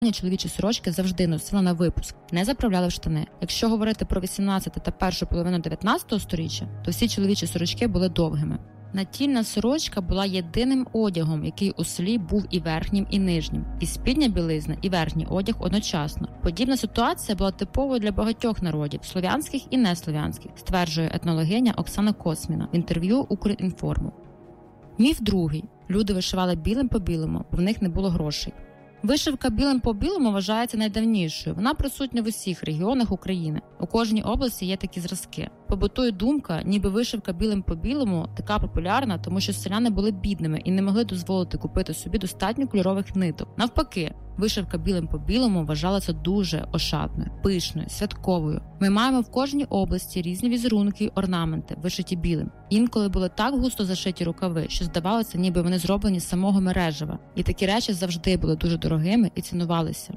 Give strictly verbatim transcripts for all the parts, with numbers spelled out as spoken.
Чоловічі сорочки завжди носили на випуск, не заправляли в штани. Якщо говорити про вісімнадцяте та першу половину дев'ятнадцятого сторіччя, то всі чоловічі сорочки були довгими. Натільна сорочка була єдиним одягом, який у селі був і верхнім, і нижнім, і спідня білизна, і верхній одяг одночасно. Подібна ситуація була типовою для багатьох народів, слов'янських і неслов'янських, стверджує етнологиня Оксана Косміна в інтерв'ю «Укрінформу». Міф другий. Люди вишивали білим по білому, бо в них не було грошей. Вишивка білим по білому вважається найдавнішою. Вона присутня в усіх регіонах України. У кожній області є такі зразки. Побутує думка, ніби вишивка білим по білому така популярна, тому що селяни були бідними і не могли дозволити купити собі достатньо кольорових ниток. Навпаки, вишивка білим по білому вважалася дуже ошатною, пишною, святковою. Ми маємо в кожній області різні візерунки й орнаменти, вишиті білим. Інколи були так густо зашиті рукави, що здавалося, ніби вони зроблені з самого мережева. І такі речі завжди були дуже дорогими і цінувалися.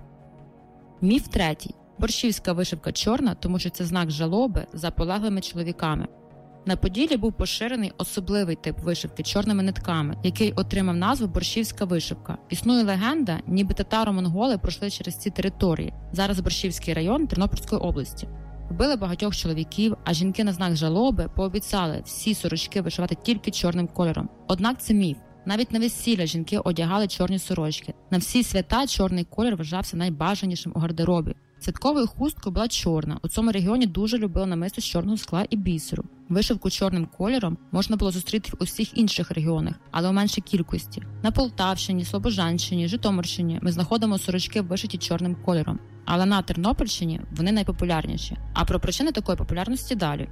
Міф третій. Борщівська вишивка чорна, тому що це знак жалоби за полеглими чоловіками. На Поділлі був поширений особливий тип вишивки чорними нитками, який отримав назву борщівська вишивка. Існує легенда, ніби татаро-монголи пройшли через ці території. Зараз Борщівський район Тернопільської області. Вбили багатьох чоловіків, а жінки на знак жалоби пообіцяли всі сорочки вишивати тільки чорним кольором. Однак це міф. Навіть на весілля жінки одягали чорні сорочки. На всі свята чорний колір вважався найбажанішим у гардеробі. Святковою хусткою була чорна. У цьому регіоні дуже любили намисто з чорного скла і бісеру. Вишивку чорним кольором можна було зустріти в усіх інших регіонах, але у меншій кількості. На Полтавщині, Слобожанщині, Житомирщині ми знаходимо сорочки вишиті чорним кольором. Але на Тернопільщині вони найпопулярніші. А про причини такої популярності далі.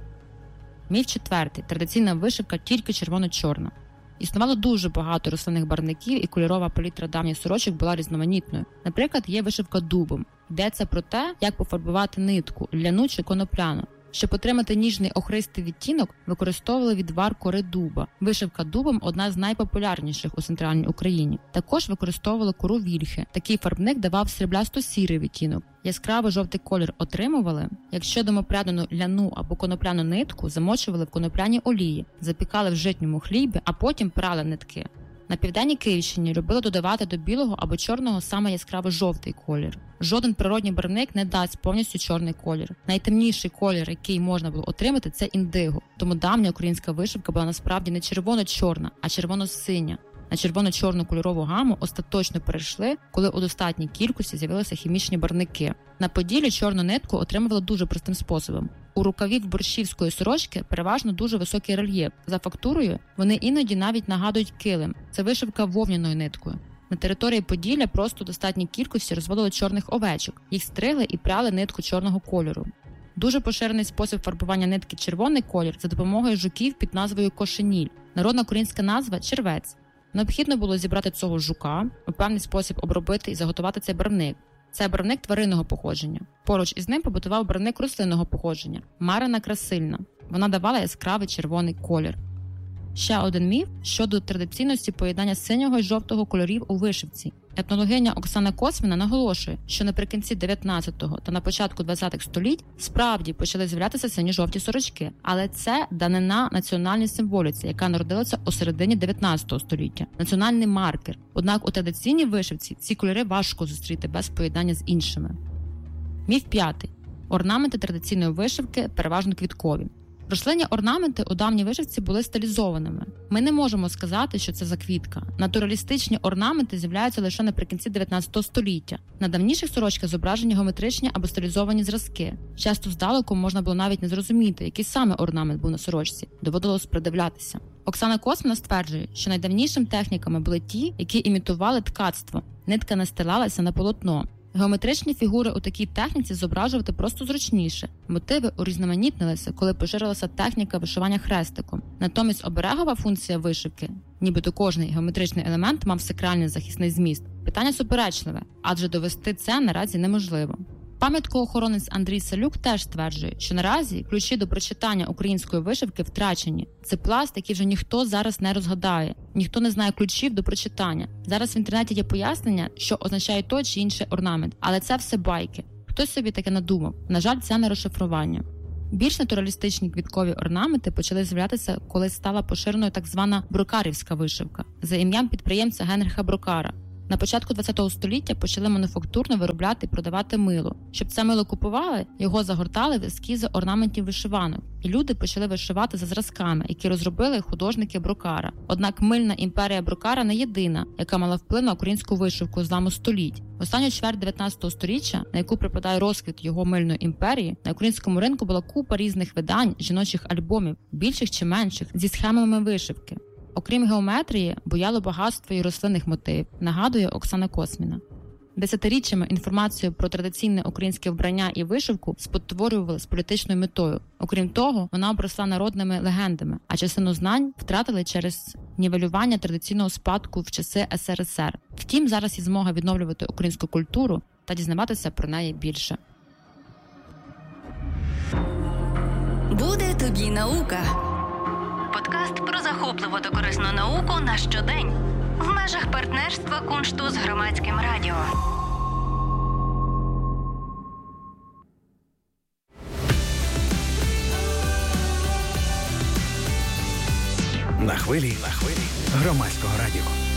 Міф четвертий. Традиційна вишивка тільки червоно-чорна. Існувало дуже багато рослинних барвників, і кольорова палітра давніх сорочок була різноманітною. Наприклад, є вишивка дубом. Йдеться про те, як пофарбувати нитку, ляну чи конопляну. Щоб отримати ніжний охристий відтінок, використовували відвар кори дуба. Вишивка дубом – одна з найпопулярніших у центральній Україні. Також використовували кору вільхи. Такий фарбник давав сріблясто-сірий відтінок. Яскравий жовтий колір отримували, якщо домопрядену ляну або конопляну нитку замочували в конопляній олії, запікали в житньому хлібі, а потім прали нитки. На південній Київщині любили додавати до білого або чорного саме яскраво жовтий колір. Жоден природній барвник не дасть повністю чорний колір. Найтемніший колір, який можна було отримати, це індиго. Тому давня українська вишивка була насправді не червоно-чорна, а червоно-синя. На червоно-чорну кольорову гаму остаточно перейшли, коли у достатній кількості з'явилися хімічні барвники. На Поділлі чорну нитку отримували дуже простим способом. У рукавів борщівської сорочки переважно дуже високий рельєф. За фактурою вони іноді навіть нагадують килим. Це вишивка вовняною ниткою. На території Поділля просто у достатній кількості розводили чорних овечок. Їх стригли і пряли нитку чорного кольору. Дуже поширений спосіб фарбування нитки червоний колір за допомогою жуків під назвою кошеніль. Народна українська назва – червець. Необхідно було зібрати цього жука, у певний спосіб обробити і заготувати цей барвник. Це барвник тваринного походження. Поруч із ним побутував барвник рослинного походження – марина красильна. Вона давала яскравий червоний колір. Ще один міф щодо традиційності поєднання синього і жовтого кольорів у вишивці. Етнологиня Оксана Косміна наголошує, що наприкінці дев'ятнадцятого та на початку двадцятих століть справді почали з'являтися сині-жовті сорочки, але це данина національній символіці, яка народилася у середині дев'ятнадцятого століття. Національний маркер. Однак у традиційній вишивці ці кольори важко зустріти без поєднання з іншими. Міф п'ятий. Орнаменти традиційної вишивки переважно квіткові. Рослинні орнаменти у давній вишивці були стилізованими. Ми не можемо сказати, що це за квітка. Натуралістичні орнаменти з'являються лише наприкінці дев'ятнадцятого століття. На давніших сорочках зображені геометричні або стилізовані зразки. Часто здалеку можна було навіть не зрозуміти, який саме орнамент був на сорочці. Доводилось придивлятися. Оксана Косміна стверджує, що найдавнішими техніками були ті, які імітували ткацтво. Нитка настилалася на полотно. Геометричні фігури у такій техніці зображувати просто зручніше. Мотиви урізноманітнилися, коли поширилася техніка вишивання хрестиком. Натомість оберегова функція вишивки, нібито кожний геометричний елемент мав сакральний захисний зміст. Питання суперечливе, адже довести це наразі неможливо. Пам'яткоохоронець Андрій Салюк теж стверджує, що наразі ключі до прочитання української вишивки втрачені. Це пласт, який вже ніхто зараз не розгадає. Ніхто не знає ключів до прочитання. Зараз в інтернеті є пояснення, що означає той чи інший орнамент, але це все байки. Хтось собі таке надумав. На жаль, це не розшифрування. Більш натуралістичні квіткові орнаменти почали з'являтися, коли стала поширеною так звана брокарівська вишивка за ім'ям підприємця Генріха Брокара. На початку ХХ століття почали мануфактурно виробляти і продавати мило. Щоб це мило купували, його загортали в ескізи орнаментів вишиванок. І люди почали вишивати за зразками, які розробили художники Брокара. Однак мильна імперія Брокара не єдина, яка мала вплив на українську вишивку зламу століть. Останню чверть дев'ятнадцятого століття, на яку припадає розквіт його мильної імперії, на українському ринку була купа різних видань жіночих альбомів, більших чи менших, зі схемами вишивки. Окрім геометрії, буяло багатство і рослинних мотивів, нагадує Оксана Косміна. Десятиріччями інформацію про традиційне українське вбрання і вишивку спотворювали з політичною метою. Окрім того, вона обросла народними легендами, а частину знань втратили через нівелювання традиційного спадку в часи ес ер ес ер. Втім, зараз є змога відновлювати українську культуру та дізнаватися про неї більше. Буде тобі наука. Подкаст про захопливу та корисну науку на щодень. В межах партнерства Куншту з Громадським радіо. На хвилі, на хвилі Громадського радіо.